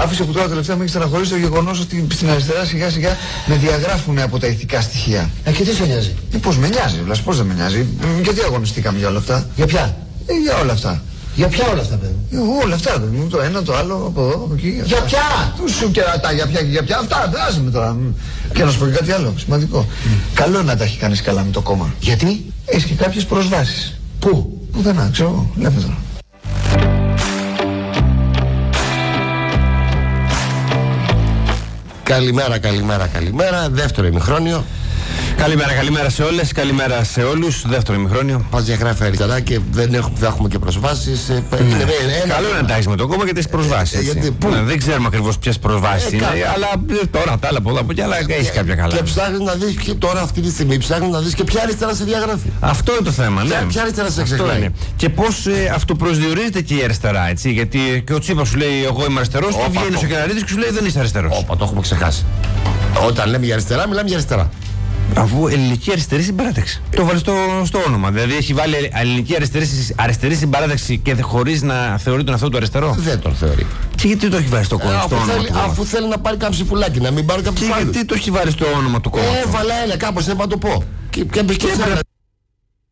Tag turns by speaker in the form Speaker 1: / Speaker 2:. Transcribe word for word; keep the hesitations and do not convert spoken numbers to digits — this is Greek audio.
Speaker 1: Άφησε που τώρα τελευταία με έχει στεναχωρήσει το γεγονός ότι στην αριστερά σιγά σιγά με διαγράφουν από τα ηθικά στοιχεία.
Speaker 2: Ε, και τι σε νοιάζει?
Speaker 1: Ε, πώς με νοιάζει, βλάς, πώς δεν με νοιάζει. Γιατί αγωνιστήκαμε για όλα αυτά?
Speaker 2: Για ποια?
Speaker 1: Ε, για όλα αυτά.
Speaker 2: Για ποια όλα αυτά, παιδί?
Speaker 1: Ε, όλα αυτά, παιδί μου. Το ένα, το άλλο, από εδώ, από εκεί.
Speaker 2: Για ποια?
Speaker 1: Του σου κερατά, για ποια και για ποια. Αυτά, δράζουμε τώρα. Και να σου πω και κάτι άλλο σημαντικό. Mm. Καλό να τα έχει κάνει καλά με το κόμμα.
Speaker 2: Γιατί?
Speaker 1: Έχει και κάποιες προσβάσεις.
Speaker 2: Πού?
Speaker 1: Πουθενά, ξέρω εγώ. Λέμε τώρα.
Speaker 2: Καλημέρα, καλημέρα, καλημέρα. Δεύτερο ημιχρόνιο.
Speaker 3: Καλημέρα, καλημέρα σε όλες, καλημέρα σε όλους. Δεύτερο ημιχρόνιο.
Speaker 2: Πας διαγράφει αριστερά και δεν έχουμε, θα έχουμε και προσβάσεις. Ε,
Speaker 3: ναι. είναι, είναι, Καλό είναι να τα έχεις με το κόμμα και τις προσβάσεις. Ε, γιατί, ναι, δεν ξέρουμε ακριβώς ποιες προσβάσεις ε, είναι, καλά. Αλλά τώρα τα άλλα πολλά από εκεί, αλλά ε, έχεις κάποια καλά.
Speaker 2: Και ψάχνεις να δεις και τώρα αυτή τη στιγμή ψάχνεις να δεις και ποια αριστερά σε διαγράφει.
Speaker 3: Αυτό είναι το θέμα, ναι.
Speaker 2: Ποια αριστερά σε ξεχνάει.
Speaker 3: Και πώς ε, αυτοπροσδιορίζεται και η αριστερά, έτσι. Γιατί και ο Τσίπρας σου λέει εγώ είμαι αριστερός και βγαίνει ο Κεραρίδης και σου λέει δεν είσαι αριστερός.
Speaker 2: Όπα, το έχουμε ξεχάσει. Όταν λέμε για αριστερά, μιλάμε για αριστερά.
Speaker 3: Αφού ελληνική αριστερή συμπαράταξη. Το βάλει στο, στο όνομα. Δηλαδή έχει βάλει ελληνική αριστερή, αριστερή συμπαράταξη και χωρίς να θεωρεί τον αυτό του αριστερό.
Speaker 2: Δεν τον θεωρεί.
Speaker 3: Και γιατί το έχει βάλει στο, ε, στο
Speaker 2: αφού
Speaker 3: όνομα
Speaker 2: θέλει,
Speaker 3: του.
Speaker 2: Αφού θέλει να πάρει κάποιο ψηφουλάκι, να μην πάρει κάποιο.
Speaker 3: Και γιατί το έχει βάλει στο όνομα του κόμματος.
Speaker 2: Έβαλα ένα, κάπως δεν θα το πω. Και, και, και, και